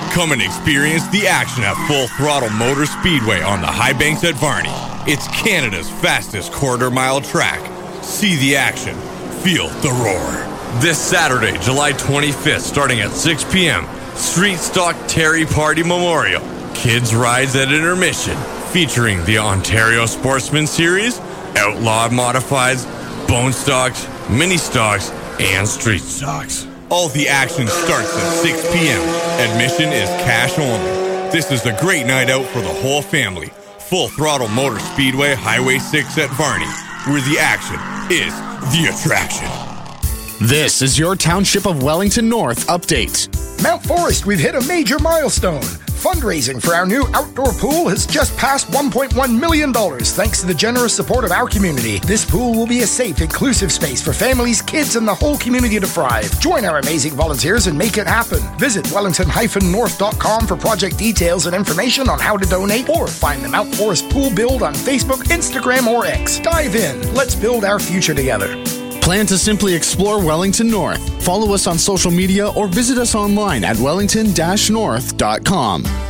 Come and experience the action at Full Throttle Motor Speedway on the High Banks at Varney. It's Canada's fastest quarter-mile track. See the action. Feel the roar. This Saturday, July 25th, starting at 6 p.m., Street Stock Terry Party Memorial. Kids rides at intermission, featuring the Ontario Sportsman Series, Outlaw Modifieds, Bone Stocks, Mini Stocks, and Street Stocks. All the action starts at 6 p.m. Admission is cash only. This is a great night out for the whole family. Full Throttle Motor Speedway, Highway 6 at Varney, where the action is the attraction. This is your Township of Wellington North update. Mount Forest, we've hit a major milestone. Fundraising for our new outdoor pool has just passed $1.1 million thanks to the generous support of our community. This pool will be a safe, inclusive space for families, kids, and the whole community to thrive. Join our amazing volunteers and make it happen. Visit wellington-north.com for project details and information on how to donate, or find the Mount Forest Pool Build on Facebook, Instagram, or X. Dive in. Let's build our future together. Plan to simply explore Wellington North. Follow us on social media or visit us online at wellington-north.com.